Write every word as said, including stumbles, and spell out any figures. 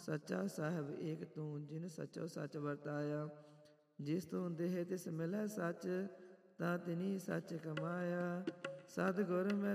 ਸੱਚਾ ਸਾਹਿਬ ਏਕ ਤੂੰ, ਜਿਨ ਸਚੋ ਸੱਚ ਵਰਤਾਇਆ। ਜਿਸ ਤੂੰ ਦੇਹ ਤਿਸ ਮਿਲੈ ਸੱਚ, ਤਾਂ ਤਿਨੀ ਸੱਚ ਕਮਾਇਆ। ਸਤਿਗੁਰ ਮਿਲ